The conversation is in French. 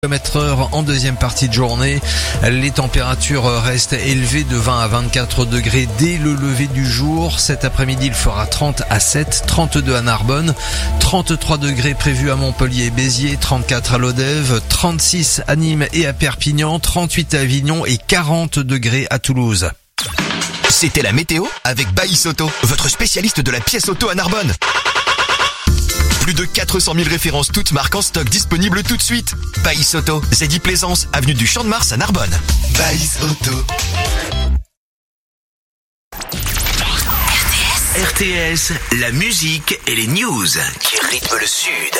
km/h en deuxième partie de journée. Les températures restent élevées de 20 à 24 degrés dès le lever du jour. Cet après-midi, il fera 30 à 7, 32 à Narbonne, 33 degrés prévus à Montpellier et Béziers, 34 à Lodève, 36 à Nîmes et à Perpignan, 38 à Avignon et 40 degrés à Toulouse. C'était la météo avec Baïs Auto, votre spécialiste de la pièce auto à Narbonne. Plus de 400 000 références toutes marques en stock disponibles tout de suite. Baïs Auto, Zeddy Plaisance, avenue du Champ de Mars à Narbonne. Baïs Auto. RTS, la musique et les news qui rythment le Sud.